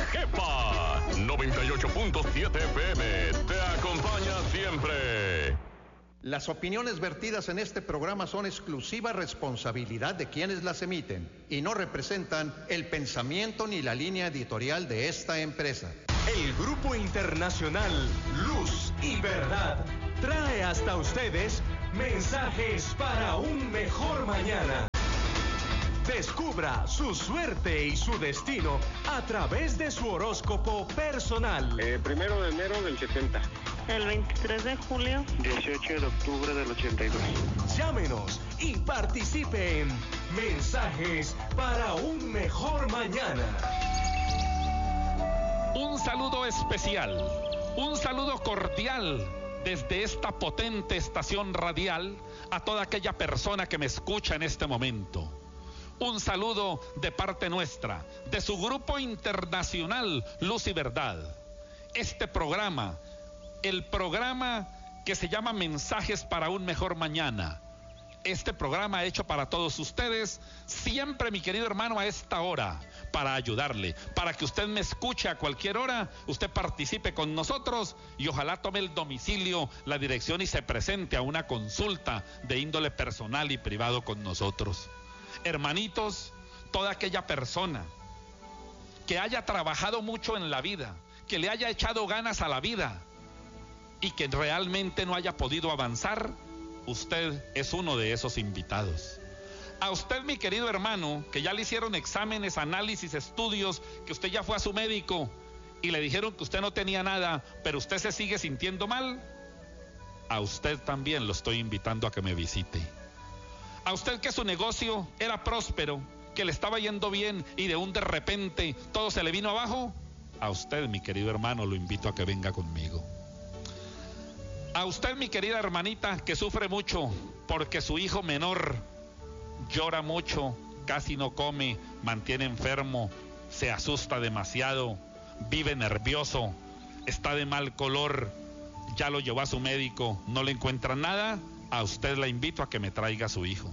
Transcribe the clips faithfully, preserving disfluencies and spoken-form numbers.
Jepa noventa y ocho punto siete F M te acompaña siempre. Las opiniones vertidas en este programa son exclusiva responsabilidad de quienes las emiten y no representan el pensamiento ni la línea editorial de esta empresa. El Grupo Internacional Luz y Verdad trae hasta ustedes mensajes para un mejor mañana. Descubra su suerte y su destino a través de su horóscopo personal. Eh, primero de enero del setenta. El veintitrés de julio. dieciocho de octubre del ochenta y dos. Llámenos y participe en Mensajes para un Mejor Mañana. Un saludo especial, un saludo cordial desde esta potente estación radial a toda aquella persona que me escucha en este momento. Un saludo de parte nuestra, de su Grupo Internacional Luz y Verdad. Este programa, el programa que se llama Mensajes para un Mejor Mañana. Este programa hecho para todos ustedes, siempre, mi querido hermano, a esta hora, para ayudarle, para que usted me escuche a cualquier hora, usted participe con nosotros y ojalá tome el domicilio, la dirección y se presente a una consulta de índole personal y privado con nosotros. Hermanitos, toda aquella persona que haya trabajado mucho en la vida, que le haya echado ganas a la vida y que realmente no haya podido avanzar, usted es uno de esos invitados. A usted, mi querido hermano, que ya le hicieron exámenes, análisis, estudios, que usted ya fue a su médico y le dijeron que usted no tenía nada, pero usted se sigue sintiendo mal, a usted también lo estoy invitando a que me visite. A usted que su negocio era próspero, que le estaba yendo bien y de un de repente todo se le vino abajo, a usted, mi querido hermano, lo invito a que venga conmigo. A usted, mi querida hermanita, que sufre mucho porque su hijo menor llora mucho, casi no come, mantiene enfermo, se asusta demasiado, vive nervioso, está de mal color, ya lo llevó a su médico, no le encuentran nada, a usted la invito a que me traiga a su hijo.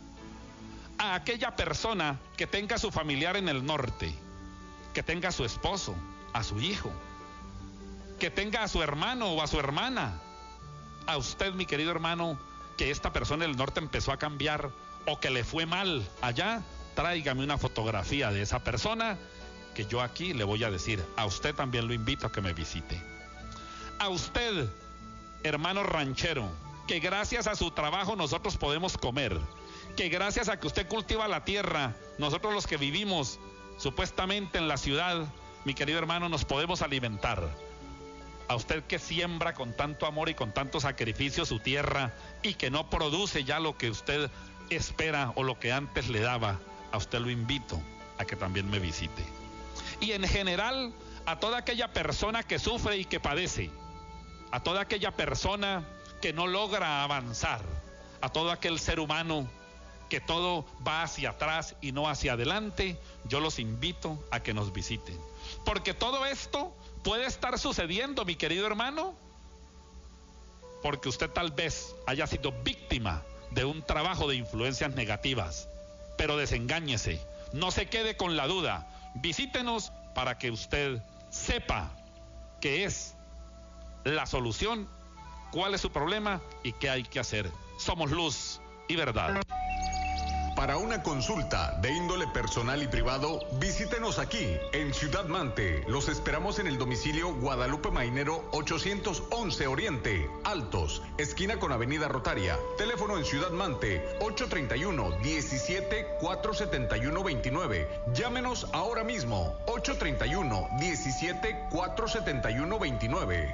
A aquella persona que tenga a su familiar en el norte, que tenga a su esposo, a su hijo, que tenga a su hermano o a su hermana, a usted, mi querido hermano, que esta persona del norte empezó a cambiar o que le fue mal allá, tráigame una fotografía de esa persona que yo aquí le voy a decir. A usted también lo invito a que me visite. A usted, hermano ranchero, que gracias a su trabajo nosotros podemos comer, que gracias a que usted cultiva la tierra, nosotros los que vivimos supuestamente en la ciudad, mi querido hermano, nos podemos alimentar. A usted que siembra con tanto amor y con tanto sacrificio su tierra y que no produce ya lo que usted espera o lo que antes le daba, a usted lo invito a que también me visite. Y en general, a toda aquella persona que sufre y que padece, a toda aquella persona que no logra avanzar, a todo aquel ser humano que todo va hacia atrás y no hacia adelante, yo los invito a que nos visiten. Porque todo esto puede estar sucediendo, mi querido hermano, porque usted tal vez haya sido víctima de un trabajo de influencias negativas, pero desengáñese, no se quede con la duda, visítenos para que usted sepa qué es la solución, cuál es su problema y qué hay que hacer. Somos Luz y Verdad. Para una consulta de índole personal y privado, visítenos aquí en Ciudad Mante. Los esperamos en el domicilio Guadalupe Mainero ochocientos once Oriente, Altos, esquina con Avenida Rotaria. Teléfono en Ciudad Mante ocho treinta y uno, diecisiete, cuatrocientos setenta y uno, veintinueve. Llámenos ahora mismo ocho treinta y uno, diecisiete, cuatrocientos setenta y uno, veintinueve.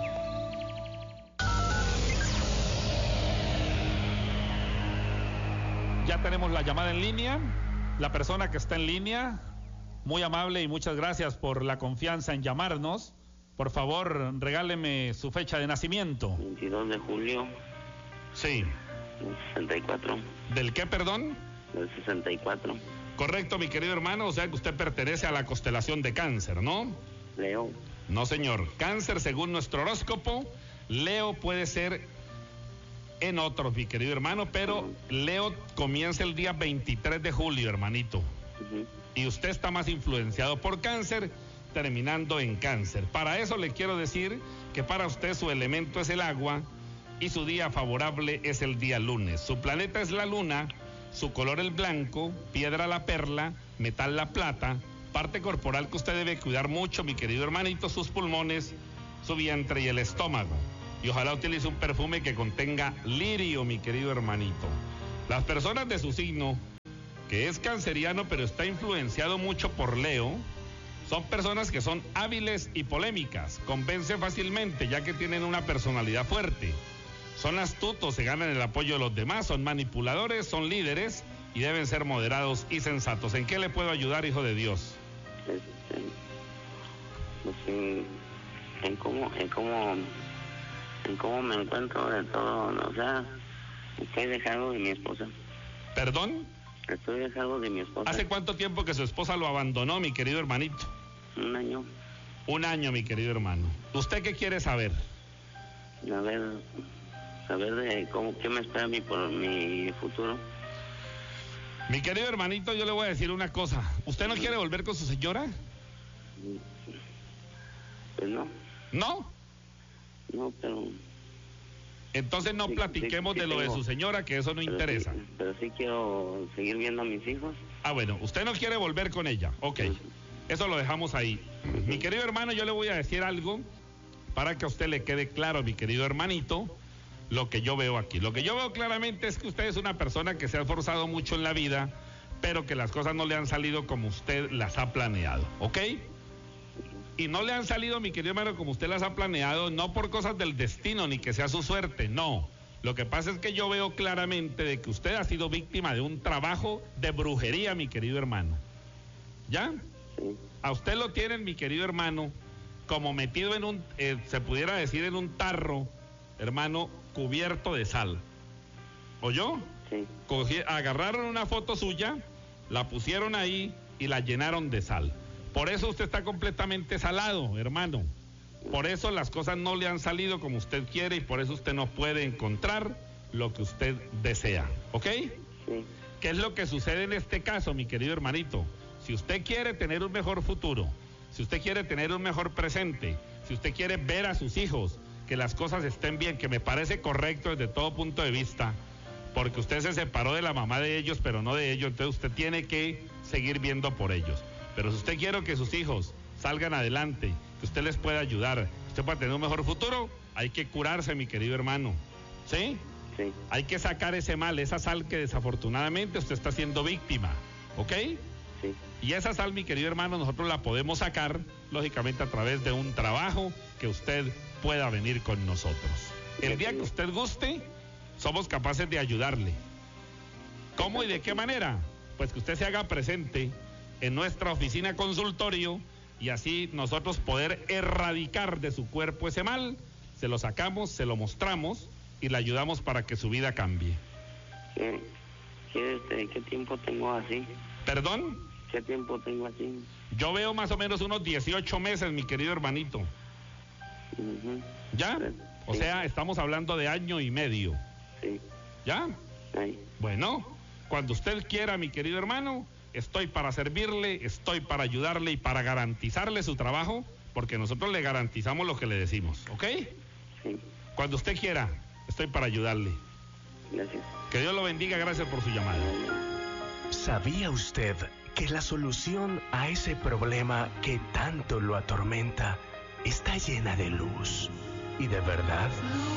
Ya tenemos la llamada en línea, la persona que está en línea, muy amable y muchas gracias por la confianza en llamarnos. Por favor, regáleme su fecha de nacimiento. veintidós de julio. Sí. Del sesenta y cuatro. ¿Del qué, perdón? Del sesenta y cuatro. Correcto, mi querido hermano, o sea que usted pertenece a la constelación de Cáncer, ¿no? Leo. No, señor. Cáncer, según nuestro horóscopo, Leo puede ser en otros, mi querido hermano, pero Leo comienza el día veintitrés de julio, hermanito. Uh-huh. Y usted está más influenciado por Cáncer terminando en cáncer. Para eso le quiero decir que para usted su elemento es el agua y su día favorable es el día lunes. Su planeta es la luna, su color el blanco, piedra la perla, metal la plata, parte corporal que usted debe cuidar mucho, mi querido hermanito, sus pulmones, su vientre y el estómago. Y ojalá utilice un perfume que contenga lirio, mi querido hermanito. Las personas de su signo, que es canceriano pero está influenciado mucho por Leo, son personas que son hábiles y polémicas, convence fácilmente ya que tienen una personalidad fuerte. Son astutos, se ganan el apoyo de los demás, son manipuladores, son líderes y deben ser moderados y sensatos. ¿En qué le puedo ayudar, hijo de Dios? Este, pues en, en cómo, en cómo, en cómo me encuentro de todo, o sea, estoy dejado de mi esposa. ¿Perdón? Estoy dejado de mi esposa. ¿Hace cuánto tiempo que su esposa lo abandonó, mi querido hermanito? Un año. Un año, mi querido hermano. ¿Usted qué quiere saber? A ver, saber de cómo, qué me espera a mí por mi futuro. Mi querido hermanito, yo le voy a decir una cosa. ¿Usted no quiere volver con su señora? Pues no. ¿No? No, pero... Entonces no sí, platiquemos sí, sí de lo tengo, de su señora, que eso no pero interesa. Sí, pero sí quiero seguir viendo a mis hijos. Ah, bueno, usted no quiere volver con ella. Ok, eso lo dejamos ahí. Mi querido hermano, yo le voy a decir algo para que a usted le quede claro, mi querido hermanito, lo que yo veo aquí. Lo que yo veo claramente es que usted es una persona que se ha esforzado mucho en la vida, pero que las cosas no le han salido como usted las ha planeado, ¿ok? Y no le han salido, mi querido hermano, como usted las ha planeado, no por cosas del destino, ni que sea su suerte, no. Lo que pasa es que yo veo claramente de que usted ha sido víctima de un trabajo de brujería, mi querido hermano. ¿Ya? Sí. A usted lo tienen, mi querido hermano, como metido en un, eh, se pudiera decir, en un tarro, hermano, cubierto de sal. ¿Oyó? Sí. Cogí, agarraron una foto suya, la pusieron ahí y la llenaron de sal. Por eso usted está completamente salado, hermano. Por eso las cosas no le han salido como usted quiere y por eso usted no puede encontrar lo que usted desea. ¿Ok? Sí. ¿Qué es lo que sucede en este caso, mi querido hermanito? Si usted quiere tener un mejor futuro, si usted quiere tener un mejor presente, si usted quiere ver a sus hijos, que las cosas estén bien, que me parece correcto desde todo punto de vista, porque usted se separó de la mamá de ellos, pero no de ellos, entonces usted tiene que seguir viendo por ellos. Pero si usted quiere que sus hijos salgan adelante, que usted les pueda ayudar, que usted pueda tener un mejor futuro, hay que curarse, mi querido hermano. ¿Sí? Sí. Hay que sacar ese mal, esa sal que desafortunadamente usted está siendo víctima. ¿Ok? Sí. Y esa sal, mi querido hermano, nosotros la podemos sacar, lógicamente, a través de un trabajo que usted pueda venir con nosotros. El día que usted guste, somos capaces de ayudarle. ¿Cómo y de qué manera? Pues que usted se haga presente en nuestra oficina consultorio y así nosotros poder erradicar de su cuerpo ese mal, se lo sacamos, se lo mostramos y le ayudamos para que su vida cambie. ¿Qué, qué, este, ¿Qué tiempo tengo así? ¿Perdón? ¿Qué tiempo tengo así? Yo veo más o menos unos dieciocho meses, mi querido hermanito. Uh-huh. ¿Ya? O Sí. sea, estamos hablando de año y medio. Sí. ¿Ya? Ahí. Bueno, cuando usted quiera, mi querido hermano, estoy para servirle, estoy para ayudarle y para garantizarle su trabajo, porque nosotros le garantizamos lo que le decimos, ¿ok? Sí. Cuando usted quiera, estoy para ayudarle. Gracias. Que Dios lo bendiga, gracias por su llamada. ¿Sabía usted que la solución a ese problema que tanto lo atormenta está llena de luz y de verdad?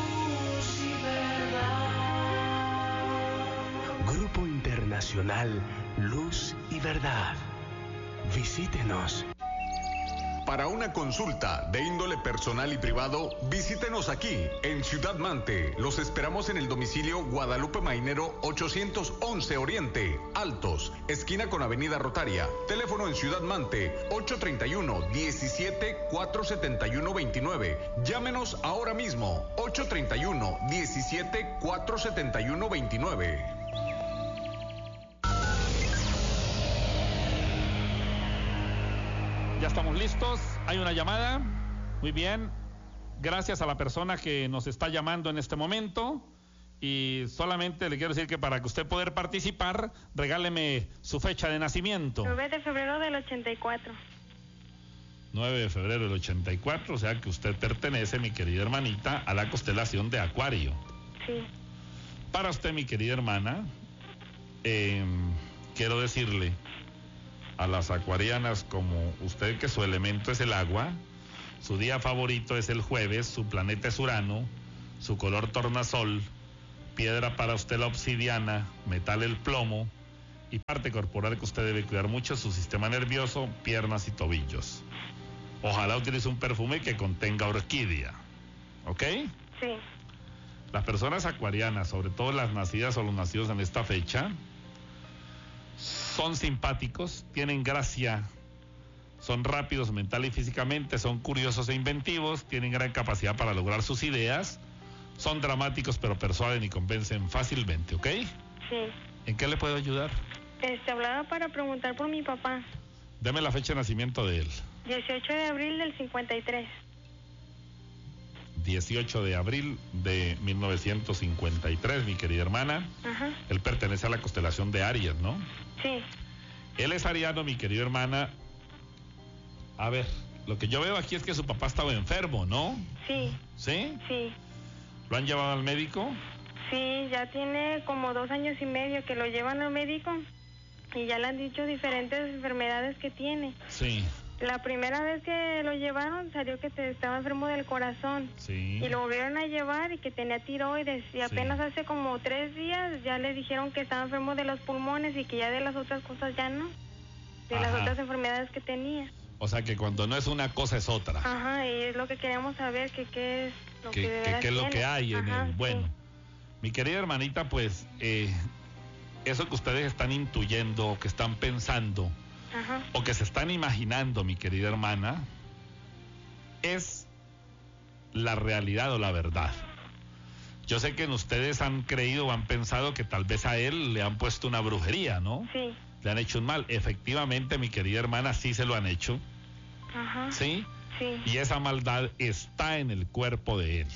Grupo Internacional Luz y Verdad. Visítenos. Para una consulta de índole personal y privado, visítenos aquí en Ciudad Mante. Los esperamos en el domicilio Guadalupe Mainero ochocientos once Oriente, Altos, esquina con Avenida Rotaria. Teléfono en Ciudad Mante ocho treinta y uno, diecisiete, cuatrocientos setenta y uno, veintinueve. Llámenos ahora mismo ocho treinta y uno, diecisiete, cuatrocientos setenta y uno, veintinueve. Ya estamos listos, hay una llamada, muy bien, gracias a la persona que nos está llamando en este momento y solamente le quiero decir que para que usted pueda participar, regáleme su fecha de nacimiento. nueve de febrero del ochenta y cuatro. nueve de febrero del ochenta y cuatro, o sea que usted pertenece, mi querida hermanita, a la constelación de Acuario. Sí. Para usted, mi querida hermana, eh, quiero decirle a las acuarianas como usted que su elemento es el agua, su día favorito es el jueves, su planeta es Urano, su color tornasol, piedra para usted la obsidiana, metal el plomo y parte corporal que usted debe cuidar mucho, su sistema nervioso, piernas y tobillos. Ojalá utilice un perfume que contenga orquídea, ¿ok? Sí. Las personas acuarianas, sobre todo las nacidas o los nacidos en esta fecha, son simpáticos, tienen gracia, son rápidos mental y físicamente, son curiosos e inventivos, tienen gran capacidad para lograr sus ideas, son dramáticos pero persuaden y convencen fácilmente, ¿ok? Sí. ¿En qué le puedo ayudar? Este, hablaba para preguntar por mi papá. Deme la fecha de nacimiento de él. dieciocho de abril del cincuenta y tres. dieciocho de abril de mil novecientos cincuenta y tres, mi querida hermana. Ajá. Él pertenece a la constelación de Aries, ¿no? Sí. Él es ariano, mi querida hermana. A ver, lo que yo veo aquí es que su papá estaba enfermo, ¿no? Sí. ¿Sí? Sí. ¿Lo han llevado al médico? Sí, ya tiene como dos años y medio que lo llevan al médico y ya le han dicho diferentes enfermedades que tiene. Sí. La primera vez que lo llevaron salió que te- estaba enfermo del corazón. Sí. Y lo volvieron a llevar y que tenía tiroides. Y apenas Sí. hace como tres días ya le dijeron que estaba enfermo de los pulmones y que ya de las otras cosas ya no. De las Ajá. otras enfermedades que tenía. O sea que cuando no es una cosa es otra. Ajá, y es lo que queremos saber, que qué es lo que, ¿Qué, de qué- veras qué es lo tiene. que hay en Ajá, él? Bueno, sí. mi querida hermanita, pues eh, eso que ustedes están intuyendo, que están pensando, Ajá. o que se están imaginando, mi querida hermana, es la realidad o la verdad. Yo sé que en ustedes han creído o han pensado que tal vez a él le han puesto una brujería, ¿no? Sí. Le han hecho un mal. Efectivamente, mi querida hermana, sí se lo han hecho, Ajá. ¿sí? Sí. Y esa maldad está en el cuerpo de él.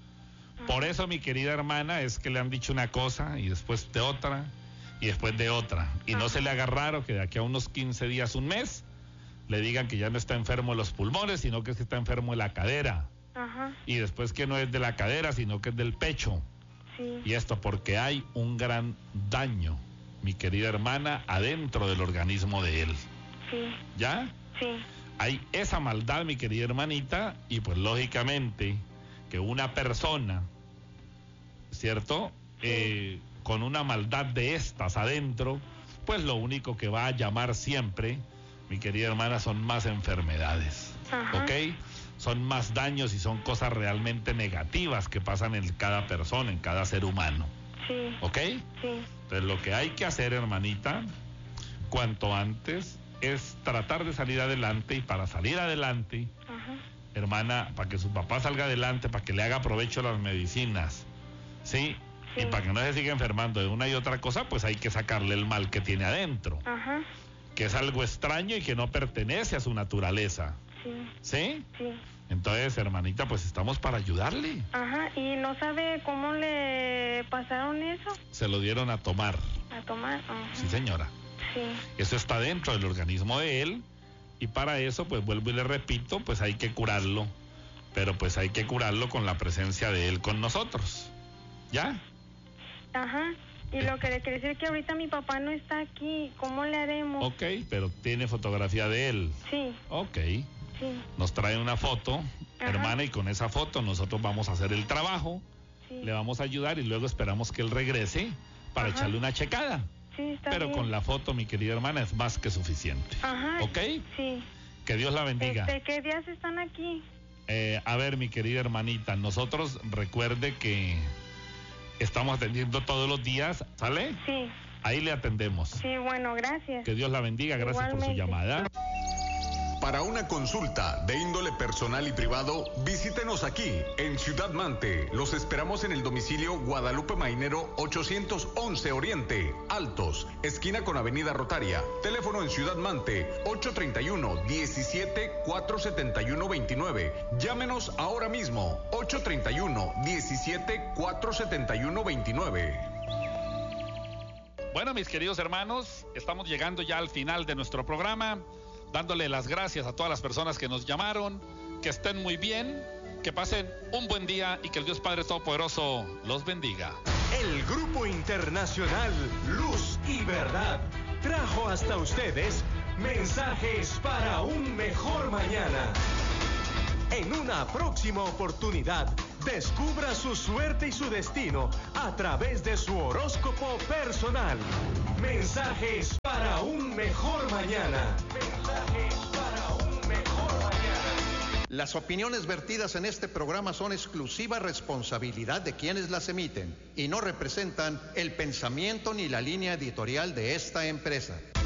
Por eso, mi querida hermana, es que le han dicho una cosa y después de otra y después de otra. Y no se le haga raro que de aquí a unos quince días, un mes, le digan que ya no está enfermo de los pulmones, sino que es que está enfermo de la cadera. Ajá. Y después que no es de la cadera, sino que es del pecho. Sí. Y esto porque hay un gran daño, mi querida hermana, adentro del organismo de él. Sí. ¿Ya? Sí. Hay esa maldad, mi querida hermanita, y pues lógicamente que una persona, ¿cierto? Eh, con una maldad de estas adentro, pues lo único que va a llamar siempre, mi querida hermana, son más enfermedades, Ajá. ¿ok? Son más daños y son cosas realmente negativas que pasan en cada persona, en cada ser humano, Sí. ¿ok? Sí. Entonces lo que hay que hacer, hermanita, cuanto antes, es tratar de salir adelante, y para salir adelante, Ajá. hermana, para que su papá salga adelante, para que le haga provecho a las medicinas, ¿sí? Sí. Y para que no se siga enfermando de una y otra cosa, pues hay que sacarle el mal que tiene adentro, Ajá. que es algo extraño y que no pertenece a su naturaleza, Sí. ¿sí? Sí. Entonces, hermanita, pues estamos para ayudarle. Ajá. ¿Y no sabe cómo le pasaron eso? Se lo dieron a tomar, A tomar. Ajá. sí señora. Sí. Eso está dentro del organismo de él, y para eso, pues vuelvo y le repito, pues hay que curarlo, pero pues hay que curarlo con la presencia de él con nosotros, ¿ya? Ajá. Y lo que le quiere decir que ahorita mi papá no está aquí. ¿Cómo le haremos? Ok, pero tiene fotografía de él. Sí. Ok, Sí. nos trae una foto, Ajá. hermana, y con esa foto nosotros vamos a hacer el trabajo, Sí. le vamos a ayudar y luego esperamos que él regrese para Ajá. echarle una checada. Sí, está Pero bien. con la foto, mi querida hermana, es más que suficiente. Ajá. ¿Ok? Sí. Que Dios la bendiga. Este, ¿qué días están aquí? Eh, a ver, mi querida hermanita, nosotros recuerde que estamos atendiendo todos los días, ¿sale? Sí. Ahí le atendemos. Sí, bueno, gracias. Que Dios la bendiga, gracias por su Igualmente. llamada. Para una consulta de índole personal y privado, visítenos aquí en Ciudad Mante. Los esperamos en el domicilio Guadalupe Mainero ochocientos once Oriente, Altos, esquina con Avenida Rotaria. Teléfono en Ciudad Mante ocho treinta y uno, diecisiete, cuatrocientos setenta y uno, veintinueve. Llámenos ahora mismo ocho treinta y uno, diecisiete, cuatrocientos setenta y uno, veintinueve. Bueno, mis queridos hermanos, estamos llegando ya al final de nuestro programa. dándole las gracias a todas las personas que nos llamaron, que estén muy bien, que pasen un buen día y que el Dios Padre Todopoderoso los bendiga. El Grupo Internacional Luz y Verdad trajo hasta ustedes mensajes para un mejor mañana. En una próxima oportunidad, descubra su suerte y su destino a través de su horóscopo personal. Mensajes para un mejor mañana. Mensajes para un mejor mañana. Las opiniones vertidas en este programa son exclusiva responsabilidad de quienes las emiten y no representan el pensamiento ni la línea editorial de esta empresa.